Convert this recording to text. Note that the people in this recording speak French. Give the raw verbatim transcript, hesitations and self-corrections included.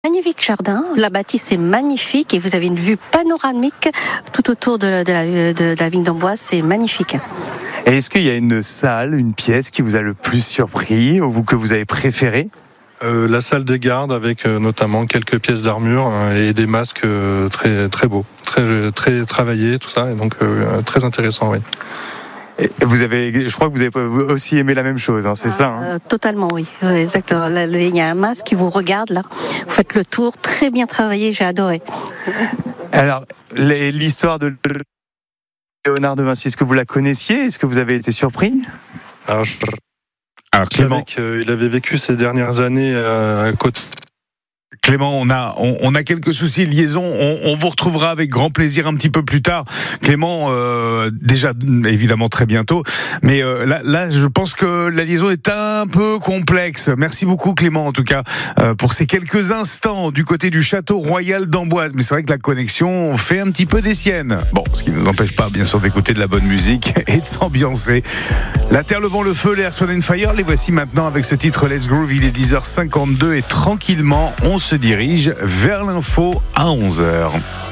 Magnifique jardin, la bâtisse est magnifique et vous avez une vue panoramique tout autour de la, de la, de la vigne d'Amboise, c'est magnifique. Et est-ce qu'il y a une salle, une pièce qui vous a le plus surpris ou que vous avez préféré ? Euh, la salle des gardes avec euh, notamment quelques pièces d'armure euh, et des masques euh, très très beaux, très très travaillés, tout ça, et donc euh, très intéressant, oui. Et vous avez, je crois que vous avez aussi aimé la même chose, hein, c'est ah, ça hein euh, Totalement, oui, oui exactement. Là, il y a un masque qui vous regarde là. Vous faites le tour, très bien travaillé, j'ai adoré. Alors, l'histoire de Léonard de Vinci, est-ce que vous la connaissiez ? Est-ce que vous avez été surpris ? Alors, je... Alors Clément, il avait vécu ces dernières années à côte. Clément, on a on, on a quelques soucis de liaison. On, on vous retrouvera avec grand plaisir un petit peu plus tard, Clément. Euh, déjà évidemment très bientôt, mais euh, là là je pense que la liaison est un peu complexe. Merci beaucoup Clément en tout cas euh, pour ces quelques instants du côté du château royal d'Amboise. Mais c'est vrai que la connexion fait un petit peu des siennes. Bon, ce qui ne nous empêche pas bien sûr d'écouter de la bonne musique et de s'ambiancer. La terre, le vent, le feu, les Earth, Wind and Fire. Les voici maintenant avec ce titre Let's Groove. Il est dix heures cinquante-deux et tranquillement on se dirige vers l'info à onze heures.